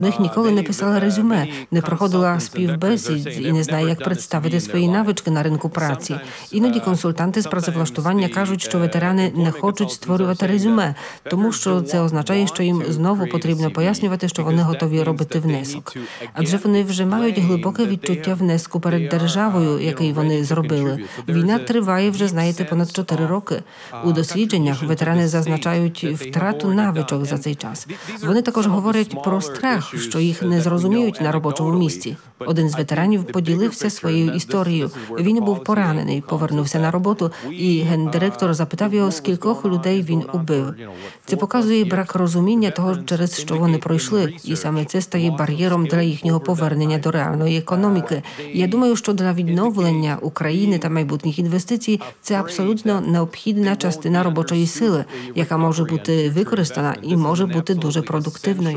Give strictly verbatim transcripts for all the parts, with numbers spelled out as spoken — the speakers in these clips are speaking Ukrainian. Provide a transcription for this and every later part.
В них ніколи не писала резюме, не проходила співбесід і не знає, як представити свої навички на ринку праці. Іноді консультанти з працевлаштування кажуть, що ветерани не хочуть створювати резюме, тому що це означає, що їм знову потрібно пояснювати, що вони готові робити внесок. Адже вони вже мають глибоке відчуття внеску перед державою, який вони зробили. Війна триває вже, знаєте, понад чотири роки. У дослідженнях ветерани зазначають втрату навичок за цей час. Вони також говорять про страх, що їх не зрозуміють на робочому місці. Один з ветеранів поділився своєю історією. Він був поранений, повернувся на роботу, і гендиректор запитав його, скількох людей він убив. Це показує брак розуміння того, через що вони пройшли, і саме це стає бар'єром для їхнього повернення до реальної економіки. Я думаю, що для відновлення України та майбутніх інвестицій це абсолютно необхідна частина робочої сили, яка може бути використана і може бути дуже продуктивною.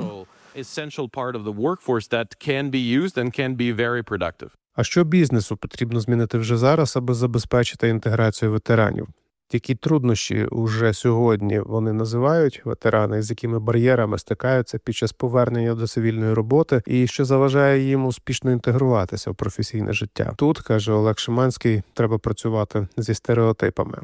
А що бізнесу потрібно змінити вже зараз, аби забезпечити інтеграцію ветеранів? Які труднощі уже сьогодні вони називають ветерани, з якими бар'єрами стикаються під час повернення до цивільної роботи і що заважає їм успішно інтегруватися в професійне життя? Тут, каже Олег Шиманський, треба працювати зі стереотипами.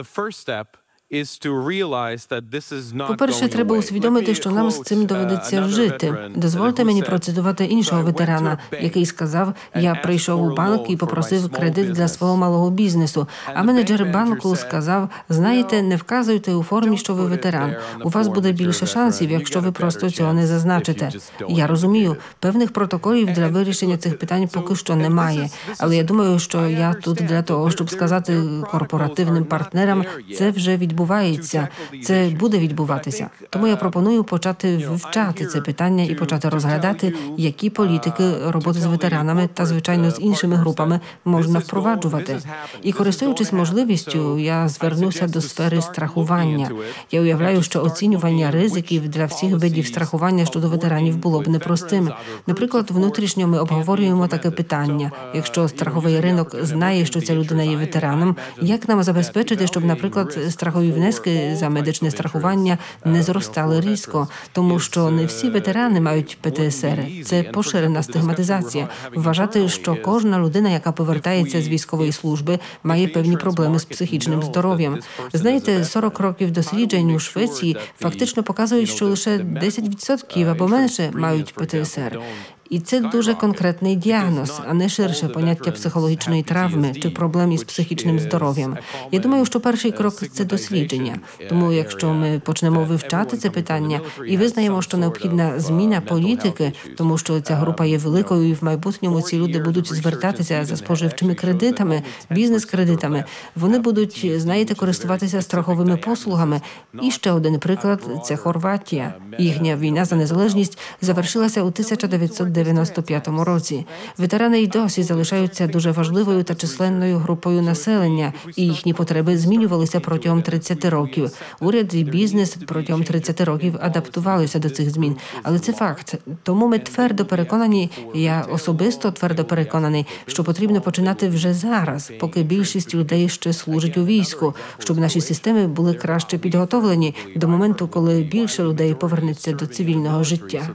По-перше, треба усвідомити, що нам з цим доведеться жити. Дозвольте мені процитувати іншого ветерана, який сказав, я прийшов у банк і попросив кредит для свого малого бізнесу, а менеджер банку сказав, знаєте, не вказуйте у формі, що ви ветеран. У вас буде більше шансів, якщо ви просто цього не зазначите. Я розумію, певних протоколів для вирішення цих питань поки що немає, але я думаю, що я тут для того, щоб сказати корпоративним партнерам, це вже відбувається. Відбувається, це буде відбуватися. Тому я пропоную почати вивчати це питання і почати розглядати, які політики роботи з ветеранами та, звичайно, з іншими групами можна впроваджувати. І, користуючись можливістю, я звернуся до сфери страхування. Я уявляю, що оцінювання ризиків для всіх видів страхування щодо ветеранів було б непростим. Наприклад, внутрішньо ми обговорюємо таке питання. Якщо страховий ринок знає, що ця людина є ветераном, як нам забезпечити, щоб, наприклад, страхові внески за медичне страхування не зростали різко, тому що не всі ветерани мають пе те ес ер. Це поширена стигматизація. Вважати, що кожна людина, яка повертається з військової служби, має певні проблеми з психічним здоров'ям. Знаєте, сорок років досліджень у Швеції фактично показують, що лише десять відсотків або менше мають пе те ес ер. І це дуже конкретний діагноз, а не ширше поняття психологічної травми чи проблем із психічним здоров'ям. Я думаю, що перший крок – це дослідження. Тому якщо ми почнемо вивчати це питання і визнаємо, що необхідна зміна політики, тому що ця група є великою і в майбутньому ці люди будуть звертатися за споживчими кредитами, бізнес-кредитами, вони будуть, знаєте, користуватися страховими послугами. І ще один приклад – це Хорватія. Їхня війна за незалежність завершилася у тисяча дев'ятсот дев'яносто п'ятому році. Ветерани й досі залишаються дуже важливою та численною групою населення, і їхні потреби змінювалися протягом тридцяти років. Уряд і бізнес протягом тридцяти років адаптувалися до цих змін. Але це факт. Тому ми твердо переконані, я особисто твердо переконаний, що потрібно починати вже зараз, поки більшість людей ще служить у війську, щоб наші системи були краще підготовлені до моменту, коли більше людей повернеться до цивільного життя.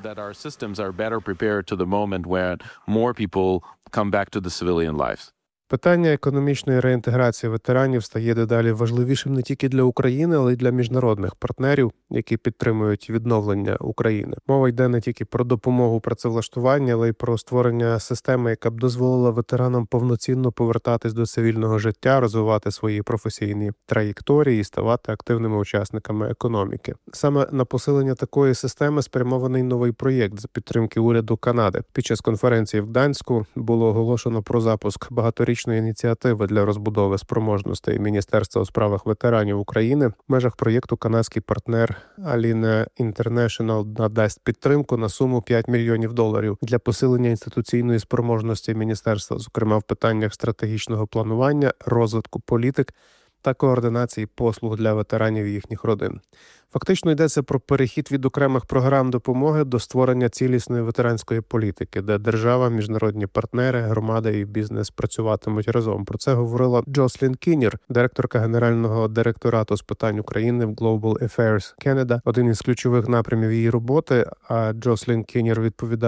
To the moment where more people come back to the civilian lives. Питання економічної реінтеграції ветеранів стає дедалі важливішим не тільки для України, але й для міжнародних партнерів, які підтримують відновлення України. Мова йде не тільки про допомогу працевлаштування, але й про створення системи, яка б дозволила ветеранам повноцінно повертатись до цивільного життя, розвивати свої професійні траєкторії і ставати активними учасниками економіки. Саме на посилення такої системи спрямований новий проєкт за підтримки уряду Канади. Під час конференції в Гданську було оголошено про запуск багаторічної ініціативи для розбудови спроможностей Міністерства у справах ветеранів України. В межах проєкту канадський партнер Alina International надасть підтримку на суму п'ять мільйонів доларів для посилення інституційної спроможності міністерства, зокрема в питаннях стратегічного планування, розвитку політик та координації послуг для ветеранів і їхніх родин. Фактично йдеться про перехід від окремих програм допомоги до створення цілісної ветеранської політики, де держава, міжнародні партнери, громада і бізнес працюватимуть разом. Про це говорила Джослін Кіннір, директорка Генерального директорату з питань України в Global Affairs Canada, один із ключових напрямів її роботи. А Джослін Кіннір відповідає